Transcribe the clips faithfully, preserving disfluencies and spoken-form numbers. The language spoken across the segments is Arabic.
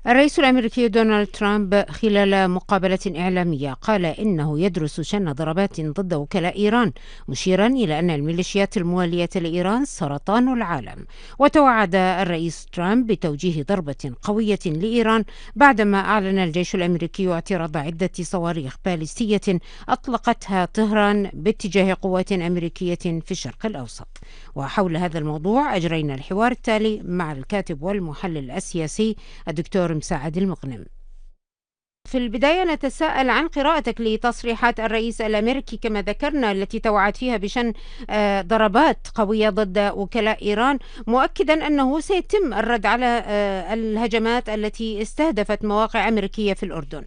الرئيس الأمريكي دونالد ترامب خلال مقابلة إعلامية قال إنه يدرس شن ضربات ضد وكلاء إيران، مشيرا إلى أن الميليشيات الموالية لإيران سرطان العالم. وتوعد الرئيس ترامب بتوجيه ضربة قوية لإيران بعدما أعلن الجيش الأمريكي اعتراض عدة صواريخ باليستية أطلقتها طهران باتجاه قوات أمريكية في الشرق الأوسط. وحول هذا الموضوع أجرينا الحوار التالي مع الكاتب والمحلل السياسي الدكتور مساعد المغنم. في البداية نتساءل عن قراءتك لتصريحات الرئيس الأمريكي كما ذكرنا التي توعد فيها بشن ضربات قوية ضد وكلاء إيران، مؤكدا أنه سيتم الرد على الهجمات التي استهدفت مواقع أمريكية في الأردن.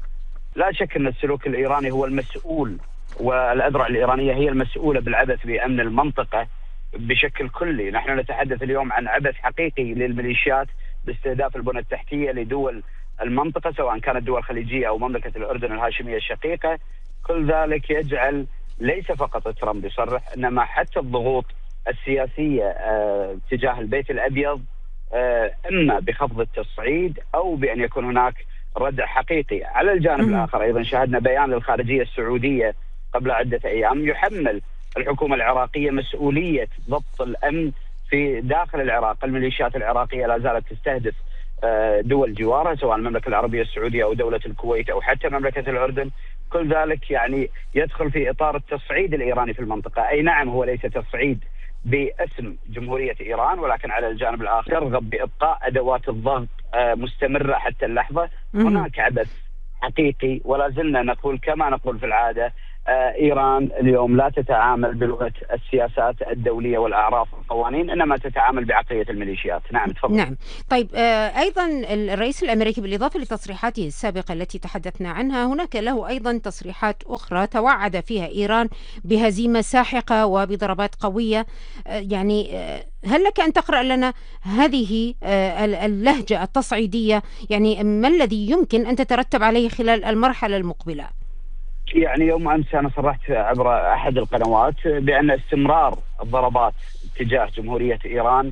لا شك أن السلوك الإيراني هو المسؤول، والأذرع الإيرانية هي المسؤولة بالعبث بأمن المنطقة بشكل كلي. نحن نتحدث اليوم عن عبث حقيقي للميليشيات باستهداف البنى التحتية لدول المنطقة، سواء كانت دول خليجية أو مملكة الأردن الهاشمية الشقيقة. كل ذلك يجعل ليس فقط ترامب يصرح، إنما حتى الضغوط السياسية آه تجاه البيت الأبيض، آه إما بخفض التصعيد أو بأن يكون هناك ردع حقيقي. على الجانب الآخر أيضا شاهدنا بيان للخارجية السعودية قبل عدة أيام يحمل الحكومة العراقية مسؤولية ضبط الأمن في داخل العراق. الميليشيات العراقية لا زالت تستهدف دول جوارها، سواء المملكة العربية السعودية أو دولة الكويت أو حتى مملكة الأردن. كل ذلك يعني يدخل في إطار التصعيد الإيراني في المنطقة. أي نعم، هو ليس تصعيد باسم جمهورية إيران، ولكن على الجانب الآخر يرغب بإبقاء أدوات الضغط مستمرة حتى اللحظة. هناك عبث حقيقي، ولا زلنا نقول كما نقول في العادة، إيران اليوم لا تتعامل بلغة السياسات الدولية والأعراف والقوانين، إنما تتعامل بعقلية الميليشيات. نعم تفضل. نعم طيب، أيضا الرئيس الأمريكي بالإضافة لتصريحاته السابقة التي تحدثنا عنها، هناك له أيضا تصريحات أخرى توعد فيها إيران بهزيمة ساحقة وبضربات قوية. يعني هل لك أن تقرأ لنا هذه اللهجة التصعيدية؟ يعني ما الذي يمكن أن تترتب عليه خلال المرحلة المقبلة؟ يعني يوم أمس أنا صرحت عبر أحد القنوات بأن استمرار الضربات تجاه جمهورية إيران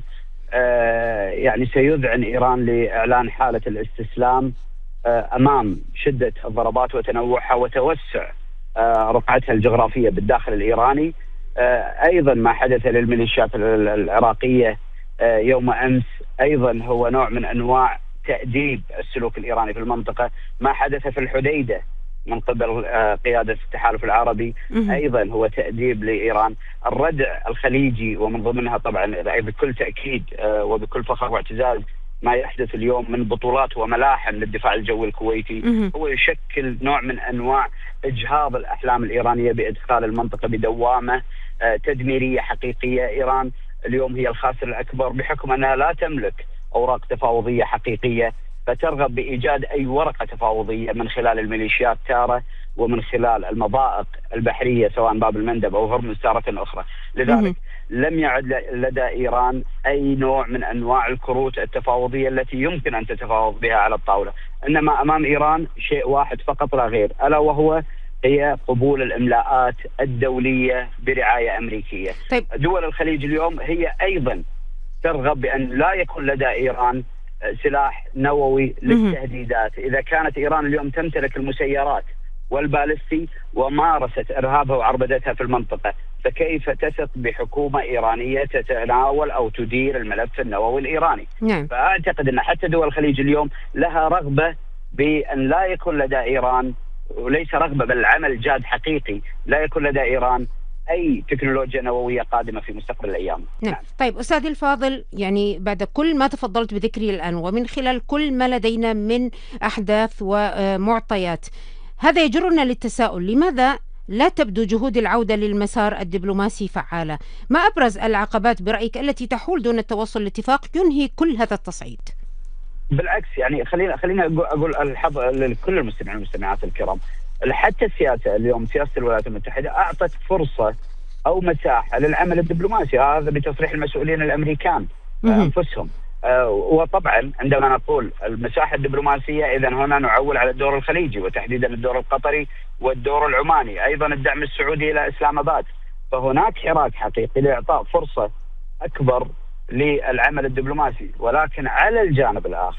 آه يعني سيذعن إيران لإعلان حالة الاستسلام آه أمام شدة الضربات وتنوعها وتوسع آه رقعتها الجغرافية بالداخل الإيراني. آه أيضا ما حدث للميليشيات العراقية آه يوم أمس أيضا هو نوع من أنواع تأديب السلوك الإيراني في المنطقة. ما حدث في الحديدة من قبل قيادة التحالف العربي أيضا هو تأديب لإيران. الردع الخليجي ومن ضمنها طبعا بكل تأكيد وبكل فخر واعتزاز ما يحدث اليوم من بطولات وملاحم للدفاع الجوي الكويتي هو يشكل نوع من أنواع إجهاض الأحلام الإيرانية بإدخال المنطقة بدوامة تدميرية حقيقية. إيران اليوم هي الخاسر الأكبر بحكم أنها لا تملك أوراق تفاوضية حقيقية، فترغب بإيجاد أي ورقة تفاوضية من خلال الميليشيات تارة ومن خلال المضائق البحرية سواء باب المندب أو هرمز تارة أخرى. لذلك لم يعد لدى إيران أي نوع من أنواع الكروت التفاوضية التي يمكن أن تتفاوض بها على الطاولة، إنما أمام إيران شيء واحد فقط لا غير، ألا وهو هي قبول الإملاءات الدولية برعاية أمريكية. طيب. دول الخليج اليوم هي أيضا ترغب بأن لا يكون لدى إيران سلاح نووي للتهديدات. إذا كانت إيران اليوم تمتلك المسيرات والبالستي ومارست إرهابها وعربدتها في المنطقة، فكيف تثق بحكومة إيرانية تتناول أو تدير الملف النووي الإيراني؟ نعم. فأعتقد أن حتى دول الخليج اليوم لها رغبة بأن لا يكون لدى إيران، وليس رغبة بل عمل جاد حقيقي، لا يكون لدى إيران أي تكنولوجيا نووية قادمة في مستقبل الأيام. نعم. نعم. طيب أستاذي الفاضل، يعني بعد كل ما تفضلت بذكره الآن ومن خلال كل ما لدينا من أحداث ومعطيات، هذا يجرنا للتساؤل: لماذا لا تبدو جهود العودة للمسار الدبلوماسي فعالة؟ ما أبرز العقبات برأيك التي تحول دون التوصل لاتفاق ينهي كل هذا التصعيد؟ بالعكس، يعني خلينا خلينا أقول الحظ لكل المستمعين والمستمعات الكرام، حتى السياسة اليوم سياسة الولايات المتحدة أعطت فرصة أو مساحة للعمل الدبلوماسي، هذا بتصريح المسؤولين الأمريكان أنفسهم. آه وطبعا عندما نقول المساحة الدبلوماسية إذن هنا نعول على الدور الخليجي وتحديدا الدور القطري والدور العماني، أيضا الدعم السعودي إلى إسلام آباد. فهناك حراك حقيقي لإعطاء فرصة أكبر للعمل الدبلوماسي. ولكن على الجانب الآخر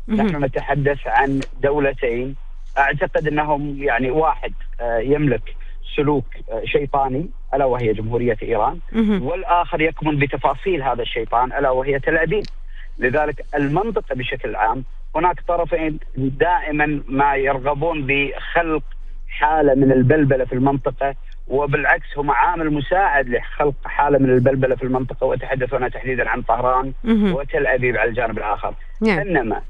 نحن نتحدث عن دولتين أعتقد أنهم يعني واحد يملك سلوك شيطاني ألا وهي جمهورية إيران، والآخر يكمن بتفاصيل هذا الشيطان ألا وهي تل أبيب. لذلك المنطقة بشكل عام هناك طرفين دائما ما يرغبون بخلق حالة من البلبلة في المنطقة، وبالعكس هم عامل مساعد لخلق حالة من البلبلة في المنطقة، وتحدثون تحديدا عن طهران وتل أبيب على الجانب الآخر. إنما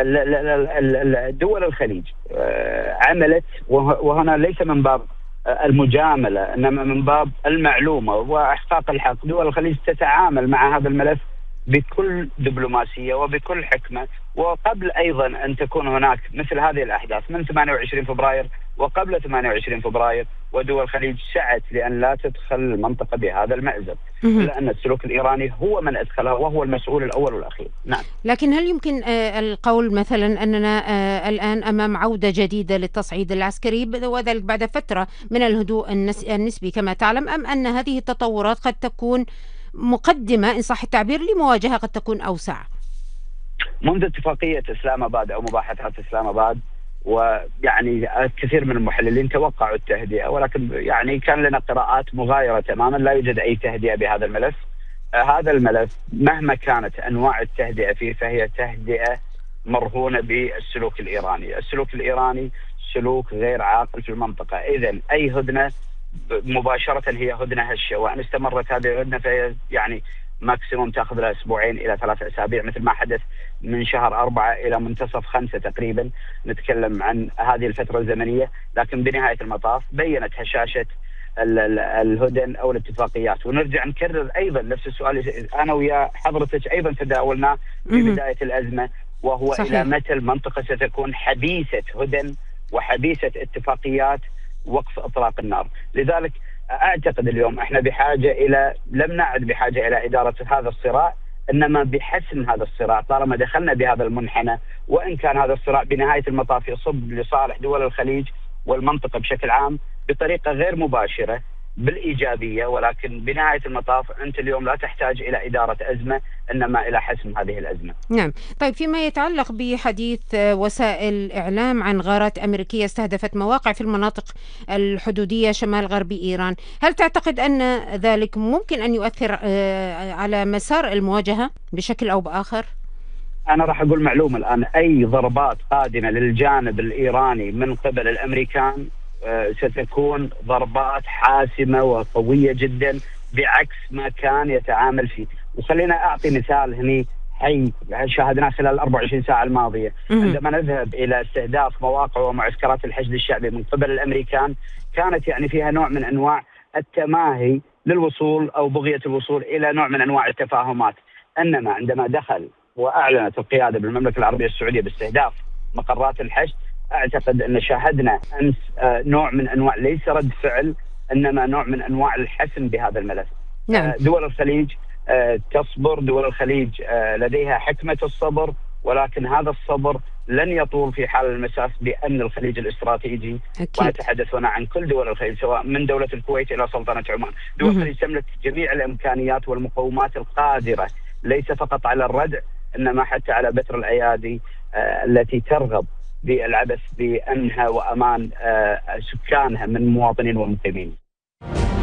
دول الخليج عملت، وهنا ليس من باب المجاملة إنما من باب المعلومة وإحقاق الحق، دول الخليج تتعامل مع هذا الملف بكل دبلوماسية وبكل حكمة. وقبل أيضا أن تكون هناك مثل هذه الأحداث من ثمانية وعشرين فبراير وقبل ثمانية وعشرين فبراير، ودول الخليج سعت لأن لا تدخل المنطقة بهذا المأزق، لأن السلوك الإيراني هو من أدخلها وهو المسؤول الأول والأخير. نعم. لكن هل يمكن القول مثلا أننا الآن أمام عودة جديدة للتصعيد العسكري وذلك بعد فترة من الهدوء النسبي كما تعلم، أم أن هذه التطورات قد تكون مقدمة إن صح التعبير لمواجهة قد تكون أوسع؟ منذ اتفاقية إسلام آباد أو مباحثات إسلام آباد، ويعني كثير من المحللين توقعوا التهدئة، ولكن يعني كان لنا قراءات مغايرة تماما، لا يوجد أي تهدئة بهذا الملف. آه هذا الملف مهما كانت أنواع التهدئة فيه فهي تهدئة مرهونة بالسلوك الإيراني. السلوك الإيراني سلوك غير عاقل في المنطقة، إذن أي هدنة مباشرة هي هدنة هشة، وأن استمرت هذه الهدنة فهي يعني ماكسيموم تأخذ لها أسبوعين إلى ثلاث أسابيع، مثل ما حدث من شهر أربعة إلى منتصف خمسة تقريبا. نتكلم عن هذه الفترة الزمنية، لكن بنهاية المطاف بيّنت هشاشة الهدن أو الاتفاقيات. ونرجع نكرر أيضا نفس السؤال أنا ويا حضرتك أيضا تداولناه في بداية الأزمة، وهو صحيح. إلى متى المنطقة ستكون حبيسة هدن وحبيسة اتفاقيات وقف إطلاق النار؟ لذلك أعتقد اليوم إحنا بحاجة إلى، لم نعد بحاجة إلى إدارة هذا الصراع، إنما بحسم هذا الصراع طالما دخلنا بهذا المنحنى. وإن كان هذا الصراع بنهاية المطاف يصب لصالح دول الخليج والمنطقة بشكل عام بطريقة غير مباشرة بالإيجابية، ولكن بنهاية المطاف أنت اليوم لا تحتاج إلى إدارة أزمة إنما إلى حسم هذه الأزمة. نعم. طيب، فيما يتعلق بحديث وسائل الإعلام عن غارات أمريكية استهدفت مواقع في المناطق الحدودية شمال غربي إيران، هل تعتقد أن ذلك ممكن أن يؤثر على مسار المواجهة بشكل أو بآخر؟ أنا راح أقول معلومة الآن، أي ضربات قادمة للجانب الإيراني من قبل الأمريكان ستكون ضربات حاسمة وقوية جدا بعكس ما كان يتعامل فيه. وخلينا أعطي مثال هني حي شاهدناه خلال الأربع وعشرين ساعة الماضية، عندما نذهب إلى استهداف مواقع ومعسكرات الحشد الشعبي من قبل الأمريكان، كانت يعني فيها نوع من أنواع التماهي للوصول أو بغية الوصول إلى نوع من أنواع التفاهمات. إنما عندما دخل وأعلنت القيادة بالمملكة العربية السعودية باستهداف مقرات الحشد، أعتقد أن شاهدنا أمس نوع من أنواع ليس رد فعل إنما نوع من أنواع الحسم بهذا الملف. نعم. دول الخليج تصبر، دول الخليج لديها حكمة الصبر، ولكن هذا الصبر لن يطول في حال المساس بأمن الخليج الاستراتيجي. ونتحدث هنا عن كل دول الخليج سواء من دولة الكويت إلى سلطنة عمان. دول الخليج تملك جميع الإمكانيات والمقومات القادرة ليس فقط على الردع إنما حتى على بتر الأيادي التي ترغب بالعبث بأمنها وأمان سكانها من مواطنين ومقيمين.